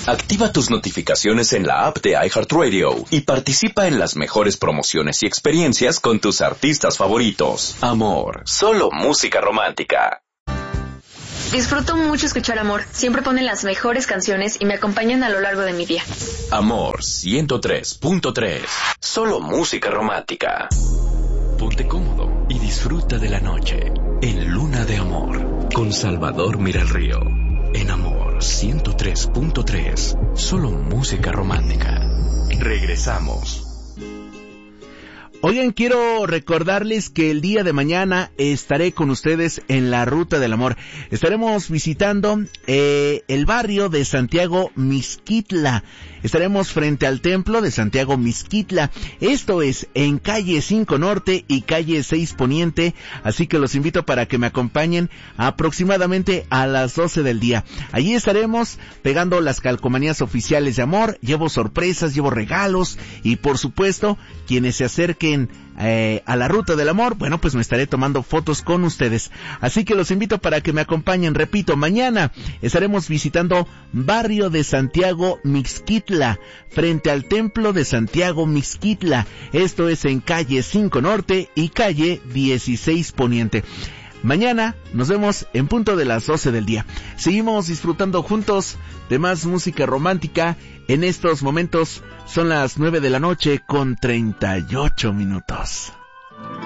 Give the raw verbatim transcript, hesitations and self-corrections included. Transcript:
Activa tus notificaciones en la app de iHeartRadio y participa en las mejores promociones y experiencias con tus artistas favoritos. Amor, solo música romántica. Disfruto mucho escuchar Amor. Siempre ponen las mejores canciones y me acompañan a lo largo de mi día. Amor ciento tres punto tres. Solo música romántica. Ponte cómodo y disfruta de la noche en Luna de Amor con Salvador Miralrío. En Amor ciento tres punto tres. Solo música romántica. Regresamos. Oigan, quiero recordarles que el día de mañana estaré con ustedes en la Ruta del Amor. Estaremos visitando eh, el barrio de Santiago Mixquitla. Estaremos frente al templo de Santiago Mixquitla. Esto es en calle cinco Norte y calle seis Poniente. Así que los invito para que me acompañen aproximadamente a las doce del día. Allí estaremos pegando las calcomanías oficiales de Amor. Llevo sorpresas, llevo regalos y por supuesto quienes se acerquen Eh, a la Ruta del Amor, bueno, pues me estaré tomando fotos con ustedes. Así que los invito para que me acompañen. Repito, mañana estaremos visitando barrio de Santiago Mixquitla, frente al templo de Santiago Mixquitla. Esto es en calle cinco Norte y calle dieciséis Poniente. Mañana nos vemos en punto de las doce del día. Seguimos disfrutando juntos de más música romántica. En estos momentos son las nueve de la noche con treinta y ocho minutos.